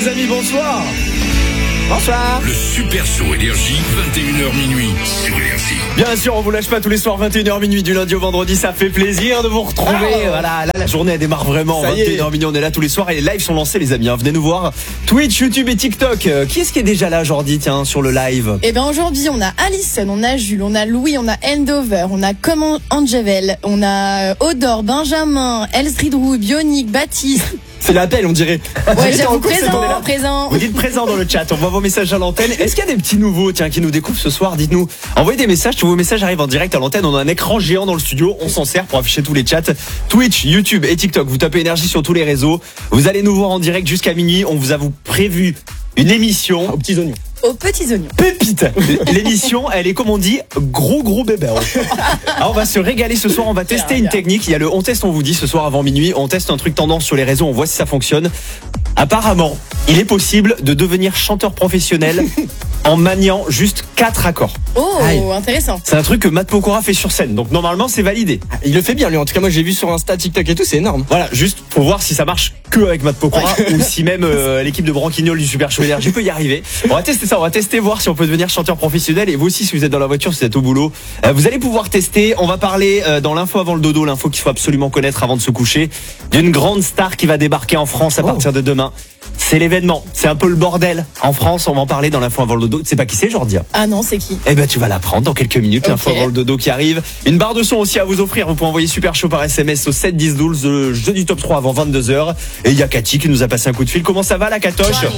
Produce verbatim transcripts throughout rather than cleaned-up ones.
les amis, bonsoir. Bonsoir. Le Super Show Énergie, vingt et une heures minuit sur Énergie. Bien sûr, on vous lâche pas tous les soirs, vingt et une heures minuit du lundi au vendredi. Ça fait plaisir de vous retrouver. Ah, voilà, là la journée elle démarre vraiment. vingt et une heures minuit, on est là tous les soirs et les lives sont lancés, les amis. Hein. Venez nous voir. Twitch, YouTube et TikTok. Euh, qui est-ce qui est déjà là aujourd'hui, tiens, sur le live? Eh ben aujourd'hui, on a Alison, on a Jules, on a Louis, on a Endover, on a Comment Angel, on a Odor, Benjamin, Elsridrou, Bionic, Baptiste. C'est l'appel, on dirait. Ouais, j'avoue, présent, présent. Vous dites présent dans le chat, on voit vos messages à l'antenne. Est-ce qu'il y a des petits nouveaux, tiens, qui nous découvrent ce soir? Dites-nous. Envoyez des messages, tous vos messages arrivent en direct à l'antenne. On a un écran géant dans le studio, on s'en sert pour afficher tous les chats. Twitch, YouTube et TikTok, vous tapez Énergie sur tous les réseaux. Vous allez nous voir en direct jusqu'à minuit. On vous a vous prévu une émission aux petits oignons. Aux petits oignons. Pépite. L'émission, elle est comme on dit, gros gros bébé. Alors on va se régaler ce soir, on va tester une technique. Il y a le on teste, on vous dit ce soir avant minuit. On teste un truc tendance sur les réseaux, on voit si ça fonctionne. Apparemment, il est possible de devenir chanteur professionnel en maniant juste quatre accords. Oh, Aïe. Intéressant. C'est un truc que Matt Pokora fait sur scène, donc normalement c'est validé. Il le fait bien lui, en tout cas moi j'ai vu sur Insta, TikTok et tout, c'est énorme. Voilà, juste pour voir si ça marche que avec Matt Pokora ou si même euh, l'équipe de Branquignol du Super Show Énergie peut y arriver. On va tester ça, on va tester, voir si on peut devenir chanteur professionnel. Et vous aussi, si vous êtes dans la voiture, si vous êtes au boulot, euh, vous allez pouvoir tester. On va parler euh, dans l'info avant le dodo, l'info qu'il faut absolument connaître avant de se coucher, d'une grande star qui va débarquer en France à partir de demain. C'est l'événement, c'est un peu le bordel en France. On va en parler dans l'info avant le dodo. Tu sais pas qui c'est, Jordia? Ah non, c'est qui? Eh ben tu vas l'apprendre dans quelques minutes. Okay. L'info avant le dodo qui arrive. Une barre de son aussi à vous offrir. Vous pouvez envoyer Super Show par S M S au sept dix douze. Le jeu du top trois avant vingt-deux heures. Et il y a Cathy qui nous a passé un coup de fil. Comment ça va la Catoche? Ça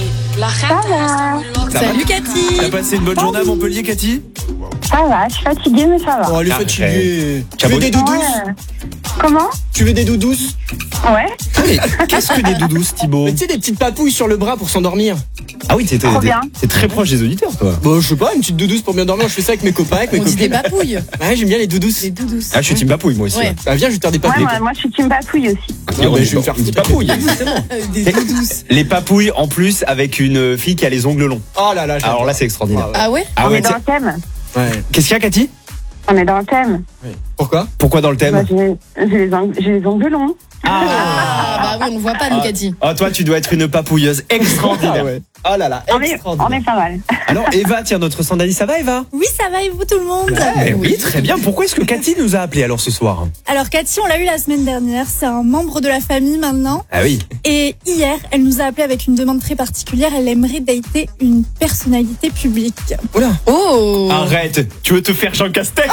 va. Salut Cathy. T'as passé une bonne journée à Montpellier, Cathy? Ça va, je suis fatiguée mais ça va. Oh, elle est fatiguée. Tu veux des doudous? Ouais. Comment? Tu veux des doudous? Ouais. Mais qu'est-ce que des doudous, Thibaut? Tu sais, des petites papouilles sur le bras pour s'endormir. Ah oui, t'es, c'est très proche des auditeurs, toi. Bon, je sais pas, une petite doudouse pour bien dormir. Je fais ça avec mes copains, avec mes On copines. dit des papouilles. Ouais, j'aime bien les doudous. Les doudous. Ah, je suis team papouille, moi aussi. Ouais. Ah, viens, je vais te faire des papouilles. Ouais, moi, moi je suis team papouille aussi. Ah, non, mais mais je vais me faire des papouilles. Des doudous. Les papouilles, en plus, avec une fille qui a les ongles longs. Oh là là. Alors là, c'est extraordinaire. Ah ouais? Ah On ouais, est dans le thème. Ouais. Qu'est-ce qu'il y a, Cathy? On est dans le thème. Pourquoi? Pourquoi dans le thème? Bah, j'ai, j'ai, les ongles, j'ai les ongles longs. Ah bah oui, on voit pas nous, Cathy. Ah, toi, tu dois être une papouilleuse extraordinaire. Ah ouais. Oh là là, On est, on est pas mal. Alors, Eva, tiens, notre Sandali, ça va, Eva? Oui, ça va et vous tout le monde? Eh oui, très bien. Pourquoi est-ce que Cathy nous a appelé alors ce soir? Alors Cathy, on l'a eu la semaine dernière, c'est un membre de la famille maintenant. Ah oui. Et hier, elle nous a appelé avec une demande très particulière, elle aimerait dater une personnalité publique. Oula. Oh. Arrête, tu veux te faire Jean Castex?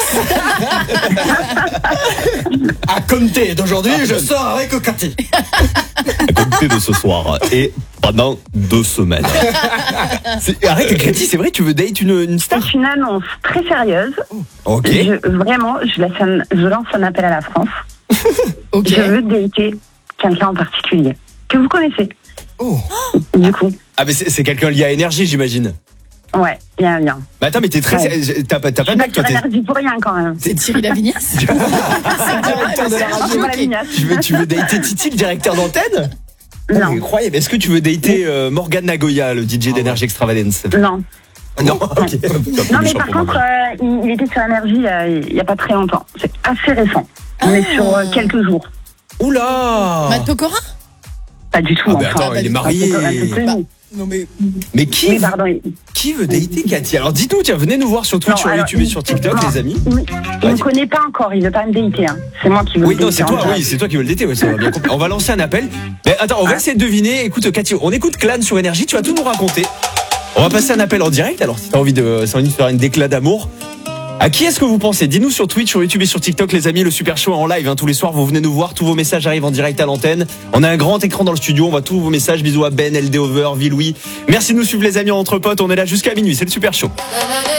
À compter d'aujourd'hui, je sors avec Cathy. À compter de ce soir et pendant deux semaines. C'est... Arrête, Cathy, c'est vrai, tu veux date une, une star? C'est une annonce très sérieuse. Ok. Je, vraiment, je, laisse un, je lance un appel à la France. Ok. Je veux dater quelqu'un en particulier que vous connaissez. Oh. Du coup. Ah, mais c'est, c'est quelqu'un lié à énergie, j'imagine. Ouais, il y a un lien. Mais attends, mais t'es très. Ouais. T'as, pas- t'as Je pas de suis mec, toi, pas t'es. sur énergie pour rien quand même. C'est Thierry Lavignas. C'est le directeur de la Je suis radio. pas la vignasse. Tu veux, tu veux dater Titi, le directeur d'antenne? Non. Incroyable. Est-ce que tu veux dater euh, Morgan Nagoya, le D J d'Énergie Extravagance? Non. Non, ok. Non, mais par contre, euh, il, il était sur énergie euh, il n'y a pas très longtemps. C'est assez récent. On est sur euh, quelques jours. Oula! Matt Pokora? Pas du tout. Ah, mais enfin. attends, il est Un marié. peu- un peu connu. Bah, non mais. Mais qui, Oui, pardon. il- qui veut dater Cathy? Alors dites-nous, tiens, venez nous voir sur Twitch, Non, sur alors, YouTube et il- sur TikTok, non. les amis. Il, il Vas-y. me connaît pas encore, il veut pas me dater. Hein. C'est moi qui veux Oui, le non, dater. c'est toi, en oui, fait. c'est toi qui veux le dater, ouais, ça va bien compris. On va lancer un appel. Mais attends, on va essayer de deviner. Écoute, Cathy, on écoute Clan sur Énergie, tu vas tout nous raconter. On va passer un appel en direct, alors si t'as envie de, si t'as envie de faire une déclat d'amour. À qui est-ce que vous pensez? Dis-nous sur Twitch, sur YouTube et sur TikTok, les amis. Le Super Show est en live, hein, tous les soirs. Vous venez nous voir, tous vos messages arrivent en direct à l'antenne. On a un grand écran dans le studio, on voit tous vos messages. Bisous à Ben, L D Over, Villouis. Merci de nous suivre, les amis, entre potes. On est là jusqu'à minuit, c'est le Super Show.